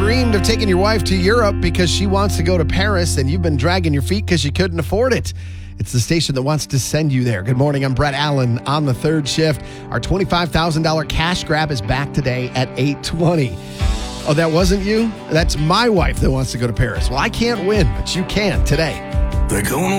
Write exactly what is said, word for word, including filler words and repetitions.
dreamed of taking your wife to Europe because she wants to go to Paris and you've been dragging your feet because you couldn't afford it. It's the station that wants to send you there. Good morning. I'm Brett Allen on the third shift. Our twenty-five thousand dollars cash grab is back today at eight twenty. Oh, that wasn't you? That's my wife that wants to go to Paris. Well, I can't win, but you can today. They're going